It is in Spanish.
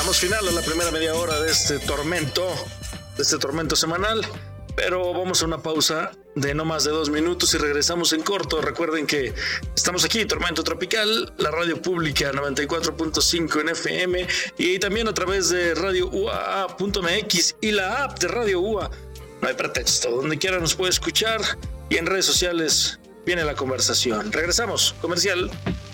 Damos final a la primera media hora de este tormento semanal, pero vamos a una pausa de no más de 2 minutos y regresamos en corto. Recuerden que estamos aquí, Tormento Tropical, la radio pública 94.5 en FM y también a través de Radio UAA.mx y la app de Radio UA. No hay pretexto, donde quiera nos puede escuchar y en redes sociales viene la conversación. Regresamos, comercial.